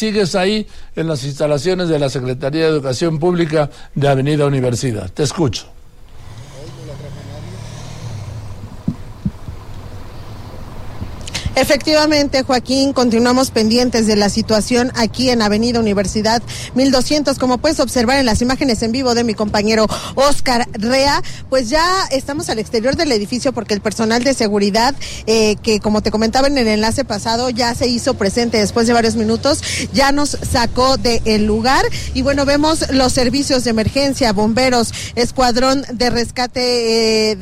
sigues ahí en las instalaciones de la Secretaría de Educación Pública de Avenida Universidad. Te escucho. Efectivamente, Joaquín, continuamos pendientes de la situación aquí en Avenida Universidad 1200. Como puedes observar en las imágenes en vivo de mi compañero Oscar Rea, pues ya estamos al exterior del edificio porque el personal de seguridad, que como te comentaba en el enlace pasado, ya se hizo presente después de varios minutos, ya nos sacó del lugar. Y bueno, vemos los servicios de emergencia, bomberos, escuadrón de rescate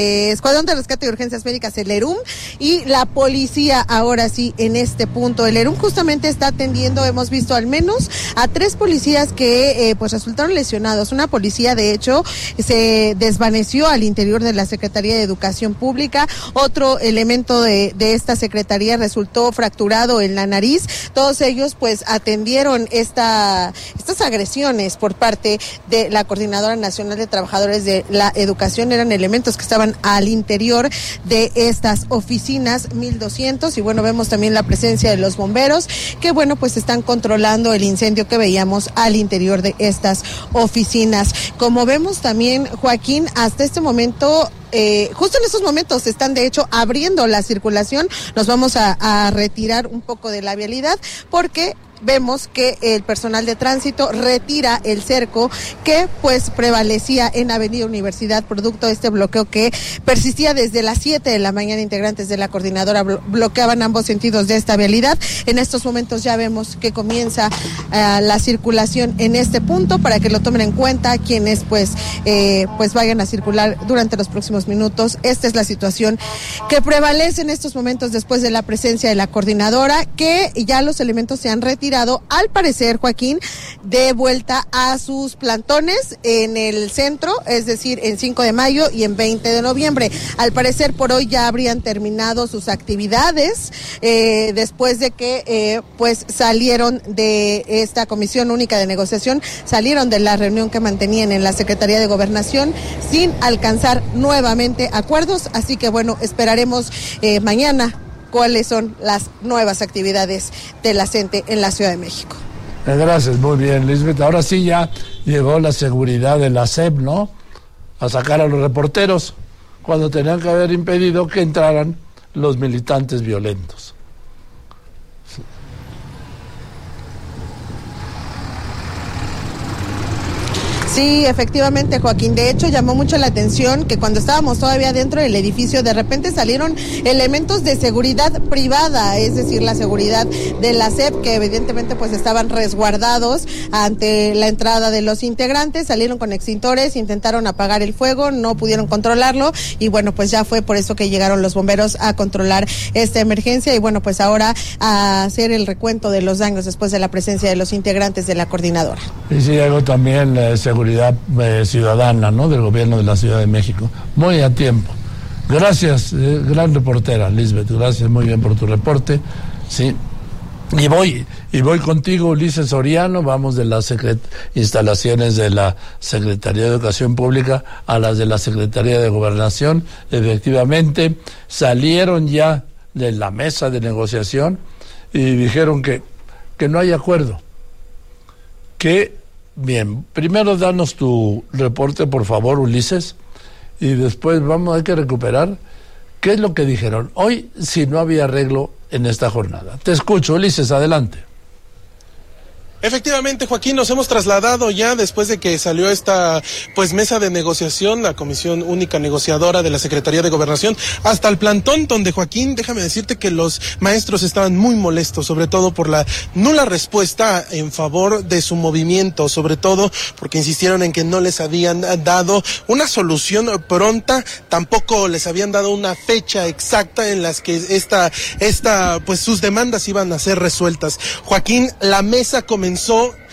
y urgencias médicas, el ERUM, y la policía. Ahora sí, en este punto, el ERUM justamente está atendiendo, hemos visto al menos a 3 policías que pues resultaron lesionados. Una policía, de hecho, se desvaneció al interior de la Secretaría de Educación Pública. Otro elemento de esta secretaría resultó fracturado en la nariz. Todos ellos pues atendieron estas agresiones por parte de la Coordinadora Nacional de Trabajadores de la Educación. Eran elementos que estaban al interior de estas oficinas 1200. Y bueno, vemos también la presencia de los bomberos que bueno, pues están controlando el incendio que veíamos al interior de estas oficinas. Como vemos también, Joaquín, hasta este momento, justo en estos momentos están de hecho abriendo la circulación. Nos vamos a retirar un poco de la vialidad porque vemos que el personal de tránsito retira el cerco que pues prevalecía en Avenida Universidad, producto de este bloqueo que persistía desde las 7 de la mañana. Integrantes de la coordinadora bloqueaban ambos sentidos de esta vialidad. En estos momentos ya vemos que comienza la circulación en este punto para que lo tomen en cuenta quienes pues vayan a circular durante los próximos minutos. Esta es la situación que prevalece en estos momentos después de la presencia de la coordinadora, que ya los elementos se han retirado, al parecer, Joaquín, de vuelta a sus plantones en el centro, es decir, en 5 de mayo y en 20 de noviembre. Al parecer, por hoy ya habrían terminado sus actividades, después de que pues salieron de esta Comisión Única de Negociación, salieron de la reunión que mantenían en la Secretaría de Gobernación sin alcanzar nuevamente acuerdos. Así que bueno, esperaremos mañana cuáles son las nuevas actividades de la CENTE en la Ciudad de México. Gracias, muy bien, Lisbeth. Ahora sí ya llegó la seguridad de la SEP, ¿no? A sacar a los reporteros cuando tenían que haber impedido que entraran los militantes violentos. Sí, efectivamente, Joaquín. De hecho, llamó mucho la atención que cuando estábamos todavía dentro del edificio, de repente salieron elementos de seguridad privada, es decir, la seguridad de la SEP, que evidentemente pues estaban resguardados ante la entrada de los integrantes. Salieron con extintores, intentaron apagar el fuego, no pudieron controlarlo y bueno, pues ya fue por eso que llegaron los bomberos a controlar esta emergencia y bueno, pues ahora a hacer el recuento de los daños después de la presencia de los integrantes de la coordinadora. Y sí, llegó también seguridad ciudadana, ¿no?, del gobierno de la Ciudad de México, muy a tiempo. Gracias, gran reportera, Lisbeth, gracias, muy bien por tu reporte. Sí, y voy contigo, Ulises Soriano. Vamos de las instalaciones de la Secretaría de Educación Pública a las de la Secretaría de Gobernación. Efectivamente, salieron ya de la mesa de negociación y dijeron que no hay acuerdo. Bien, primero danos tu reporte, por favor, Ulises, y después hay que recuperar qué es lo que dijeron hoy si no había arreglo en esta jornada. Te escucho, Ulises, adelante. Efectivamente, Joaquín, nos hemos trasladado ya después de que salió esta mesa de negociación, la Comisión Única Negociadora de la Secretaría de Gobernación, hasta el plantón donde, Joaquín, déjame decirte que los maestros estaban muy molestos, sobre todo por la nula respuesta en favor de su movimiento, sobre todo porque insistieron en que no les habían dado una solución pronta, tampoco les habían dado una fecha exacta en las que sus demandas iban a ser resueltas. Joaquín, la mesa comenzó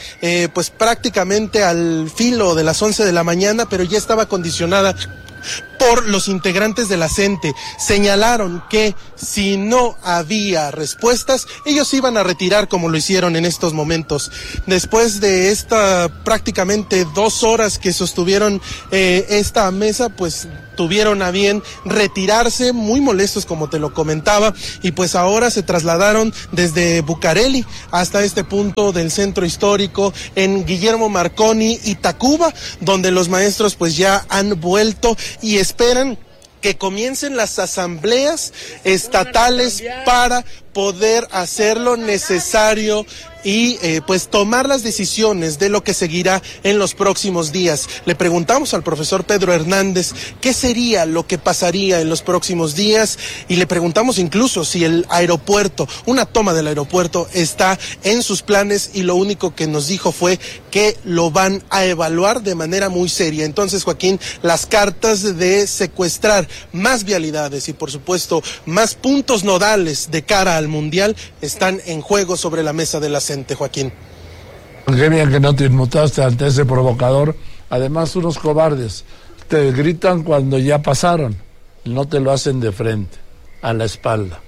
prácticamente al filo de las 11 de la mañana, pero ya estaba condicionada por los integrantes de la CENTE. Señalaron que si no había respuestas, ellos iban a retirar como lo hicieron en estos momentos. Después de esta prácticamente 2 horas que sostuvieron esta mesa, pues tuvieron a bien retirarse, muy molestos como te lo comentaba, y pues ahora se trasladaron desde Bucareli hasta este punto del centro histórico en Guillermo Marconi y Tacuba, donde los maestros pues ya han vuelto y esperan que comiencen las asambleas estatales para poder hacer lo necesario y pues tomar las decisiones de lo que seguirá en los próximos días. Le preguntamos al profesor Pedro Hernández qué sería lo que pasaría en los próximos días, y le preguntamos incluso si el aeropuerto, una toma del aeropuerto está en sus planes, y lo único que nos dijo fue que lo van a evaluar de manera muy seria. Entonces, Joaquín, las cartas de secuestrar más vialidades y por supuesto más puntos nodales de cara al Mundial están en juego sobre la mesa de la CENTE, Joaquín. Qué bien que no te inmutaste ante ese provocador. Además, unos cobardes te gritan cuando ya pasaron, no te lo hacen de frente, a la espalda.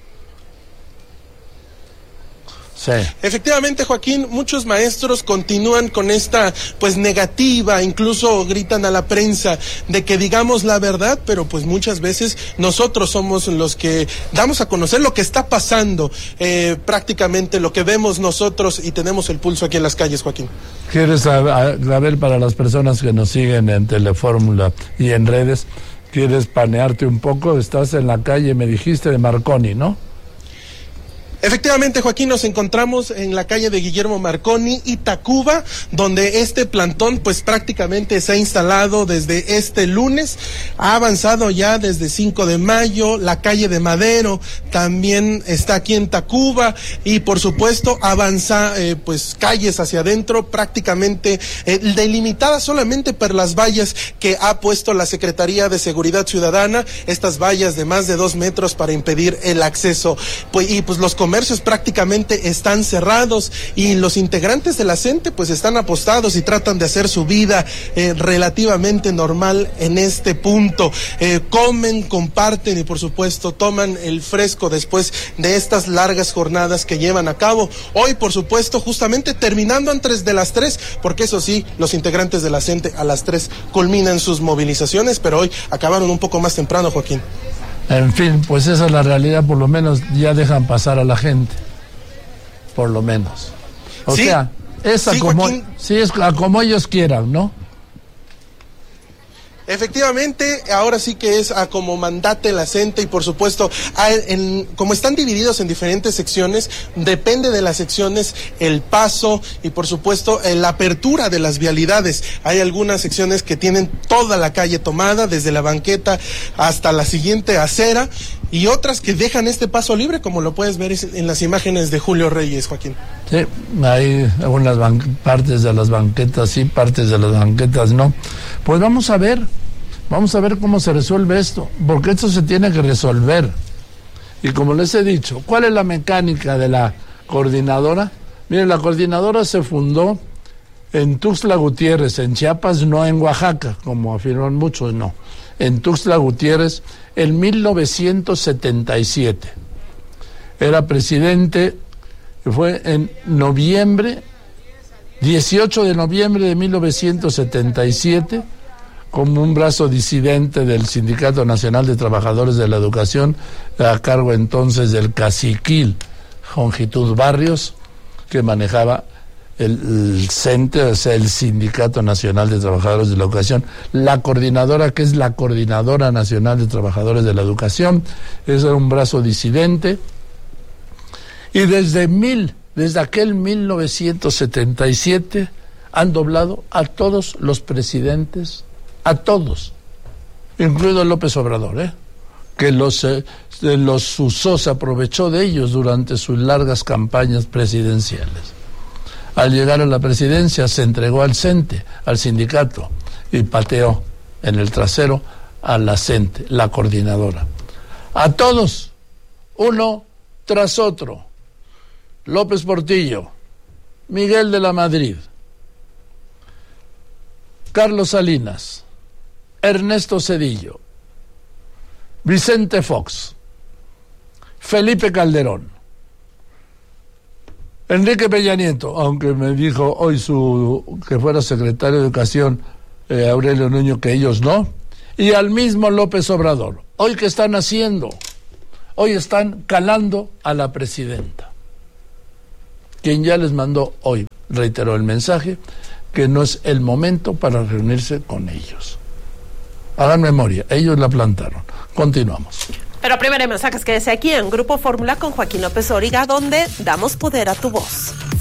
Sí. Efectivamente, Joaquín, muchos maestros continúan con esta pues negativa, incluso gritan a la prensa de que digamos la verdad, pero pues muchas veces nosotros somos los que damos a conocer lo que está pasando, prácticamente lo que vemos nosotros, y tenemos el pulso aquí en las calles, Joaquín. ¿Quieres saber, para las personas que nos siguen en Telefórmula y en redes, quieres panearte un poco? Estás en la calle, me dijiste, de Marconi, ¿no? Efectivamente, Joaquín, nos encontramos en la calle de Guillermo Marconi y Tacuba, donde este plantón pues prácticamente se ha instalado desde este lunes, ha avanzado ya desde 5 de mayo, la calle de Madero también está aquí en Tacuba, y por supuesto avanza pues calles hacia adentro, prácticamente delimitadas solamente por las vallas que ha puesto la Secretaría de Seguridad Ciudadana, estas vallas de más de 2 metros para impedir el acceso, pues los comercios prácticamente están cerrados, y los integrantes de la CENTE pues están apostados y tratan de hacer su vida relativamente normal en este punto. Comen, comparten y por supuesto toman el fresco después de estas largas jornadas que llevan a cabo. Hoy, por supuesto, justamente terminando antes de las 3, porque eso sí, los integrantes de la CENTE a las 3 culminan sus movilizaciones, pero hoy acabaron un poco más temprano, Joaquín. En fin, pues esa es la realidad, por lo menos ya dejan pasar a la gente, por lo menos. O sí, sea, es sí, como, Joaquín, sí, es como ellos quieran, ¿no? Efectivamente, ahora sí que es a como mandate la CENTE, y por supuesto, como están divididos en diferentes secciones, depende de las secciones el paso y por supuesto la apertura de las vialidades. Hay algunas secciones que tienen toda la calle tomada, desde la banqueta hasta la siguiente acera, y otras que dejan este paso libre, como lo puedes ver en las imágenes de Julio Reyes, Joaquín. Sí, hay algunas partes de las banquetas sí, partes de las banquetas no. Pues vamos a ver cómo se resuelve esto, porque esto se tiene que resolver. Y como les he dicho, ¿cuál es la mecánica de la coordinadora? Miren, la coordinadora se fundó en Tuxtla Gutiérrez, en Chiapas, no en Oaxaca, como afirman muchos, no. En Tuxtla Gutiérrez, en 1977. Era presidente, fue en 18 de noviembre de 1977, como un brazo disidente del Sindicato Nacional de Trabajadores de la Educación, a cargo entonces del caciquil Jongitud Barrios, que manejaba el CENTE, o sea, el Sindicato Nacional de Trabajadores de la Educación. La coordinadora, que es la Coordinadora Nacional de Trabajadores de la Educación, es un brazo disidente, y desde aquel 1977 han doblado a todos los presidentes, a todos, incluido López Obrador, que los usó, se aprovechó de ellos durante sus largas campañas presidenciales. Al llegar a la presidencia se entregó al CENTE, al sindicato, y pateó en el trasero a la CENTE, la coordinadora. A todos, uno tras otro: López Portillo, Miguel de la Madrid, Carlos Salinas, Ernesto Zedillo, Vicente Fox, Felipe Calderón, Enrique Peña Nieto, aunque me dijo hoy que fuera secretario de Educación Aurelio Nuño que ellos no, y al mismo López Obrador. ¿Hoy qué están haciendo? Hoy están calando a la presidenta, quien ya les mandó hoy, reiteró el mensaje, que no es el momento para reunirse con ellos. Hagan memoria, ellos la plantaron. Continuamos. Pero primero hay mensajes que desde aquí en Grupo Fórmula con Joaquín López Origa, donde damos poder a tu voz.